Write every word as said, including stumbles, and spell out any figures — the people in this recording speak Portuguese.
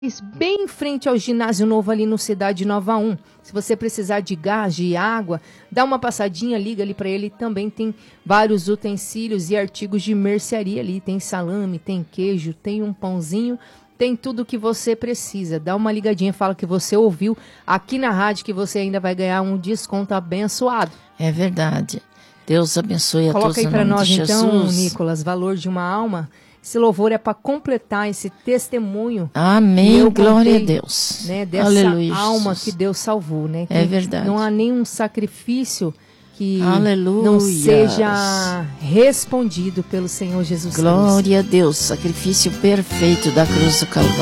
bem em frente ao ginásio novo ali no Cidade Nova um. Se você precisar de gás, de água, dá uma passadinha, liga ali para ele. Também tem vários utensílios e artigos de mercearia ali. Tem salame, tem queijo, tem um pãozinho, tem tudo que você precisa. Dá uma ligadinha, fala que você ouviu aqui na rádio que você ainda vai ganhar um desconto abençoado. É verdade. Deus abençoe a Coloca todos aí para nós de então, Jesus. Nicolas, valor de uma alma. Esse louvor é para completar esse testemunho. Amém, glória contei, a Deus. Né, dessa Aleluia, alma Jesus. que Deus salvou, né? Que é verdade. Não há nenhum sacrifício que Aleluia. não seja respondido pelo Senhor Jesus Cristo. Glória a Deus, sacrifício perfeito da cruz do Calvário.